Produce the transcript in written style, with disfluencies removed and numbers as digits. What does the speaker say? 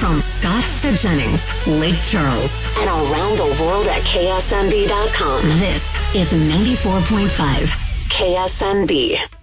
From Scott to Jennings, Lake Charles, and around the world at ksmb.com. This is 94.5 KSMB.